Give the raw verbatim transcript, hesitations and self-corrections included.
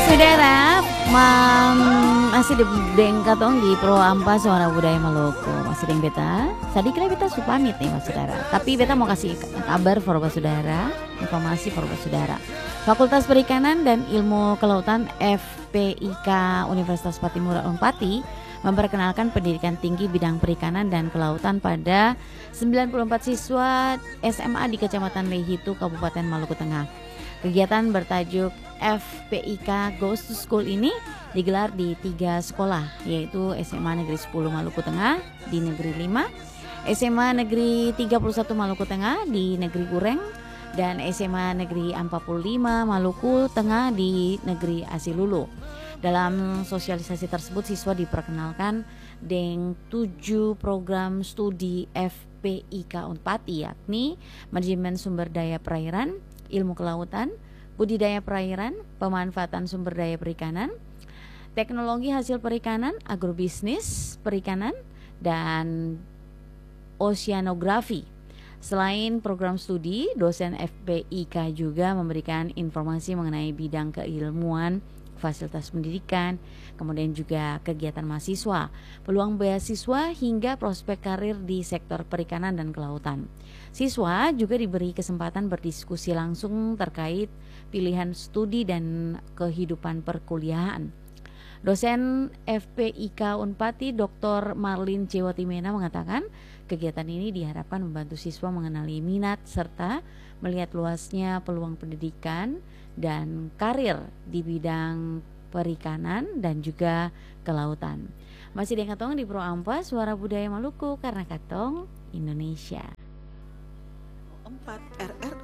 Saudara, mam, masih di deng katong di Pro Ampa Suara Budaya Maluku. Masih deng beta. Tadi kira beta su pamit nih Mas Saudara. Tapi beta mau kasih kabar for Mas Saudara, informasi for Mas Saudara. Fakultas Perikanan dan Ilmu Kelautan F P I K Universitas Patimura Unpati memperkenalkan pendidikan tinggi bidang perikanan dan kelautan pada sembilan puluh empat siswa S M A di Kecamatan Lehitu, Kabupaten Maluku Tengah. Kegiatan bertajuk F P I K Goes to School ini digelar di tiga sekolah, yaitu S M A Negeri sepuluh Maluku Tengah di Negeri lima, S M A Negeri tiga puluh satu Maluku Tengah di Negeri Gureng, dan S M A Negeri empat puluh lima Maluku Tengah di Negeri Asilulu. Dalam sosialisasi tersebut, siswa diperkenalkan dengan tujuh program studi F P I K Unpati, yakni Manajemen Sumber Daya Perairan, Ilmu Kelautan, Budidaya Perairan, Pemanfaatan Sumber Daya Perikanan, Teknologi Hasil Perikanan, Agrobisnis Perikanan, dan Oceanografi. Selain program studi, dosen F P I K juga memberikan informasi mengenai bidang keilmuan, fasilitas pendidikan, kemudian juga kegiatan mahasiswa, peluang beasiswa hingga prospek karir di sektor perikanan dan kelautan. Siswa juga diberi kesempatan berdiskusi langsung terkait pilihan studi dan kehidupan perkuliahan. Dosen F P I K Unpati Doktor Marlin Cewatimena mengatakan kegiatan ini diharapkan membantu siswa mengenali minat serta melihat luasnya peluang pendidikan dan karir di bidang perikanan dan juga kelautan. Masih dengan katong di Pro Ampa Suara Budaya Maluku, karena katong Indonesia. empat R R